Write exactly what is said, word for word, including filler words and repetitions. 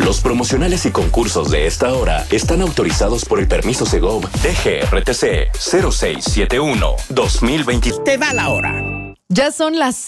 Los promocionales y concursos de esta hora están autorizados por el permiso Segov D G R T C cero seis siete uno dos mil veinte. Te va la hora. Ya son las